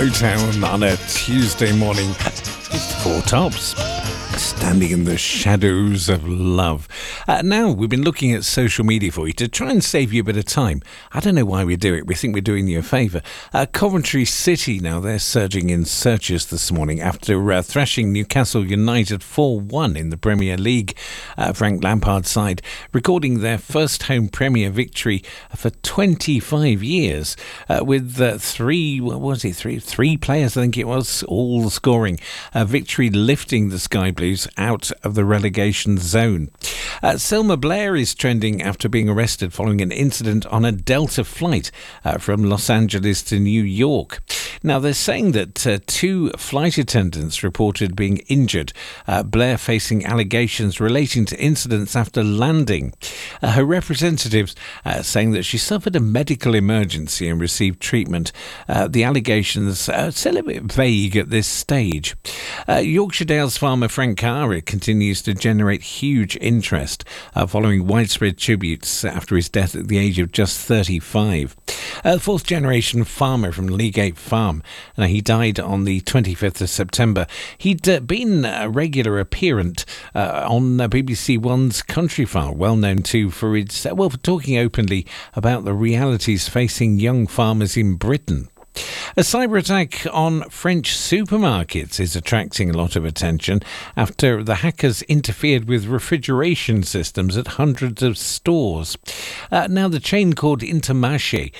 Motown on a Tuesday morning. Four Tops. Standing in the shadows of love. Now, we've been looking at social media for you to try and save you a bit of time. I don't know why we do it. We think we're doing you a favour. Coventry City, now, they're surging in searches this morning after thrashing Newcastle United 4-1 in the Premier League. Frank Lampard's side recording their first home Premier victory for 25 years with three players, I think it was, all scoring. Victory lifting the Sky Blues out of the relegation zone. Selma Blair is trending after being arrested following an incident on a Delta flight from Los Angeles to New York. Now, they're saying that two flight attendants reported being injured. Blair facing allegations relating to incidents after landing. Her representatives saying that she suffered a medical emergency and received treatment. The allegations are still a bit vague at this stage. Yorkshire Dales farmer Frank Cara continues to generate huge interest following widespread tributes after his death at the age of just 35. Fourth generation farmer from Leagate Farm. He died on the 25th of September. He'd been a regular appearance on BBC One's Country Farm, well known too for its for talking openly about the realities facing young farmers in Britain. A cyber attack on French supermarkets is attracting a lot of attention after the hackers interfered with refrigeration systems at hundreds of stores. Now, the chain called Intermarché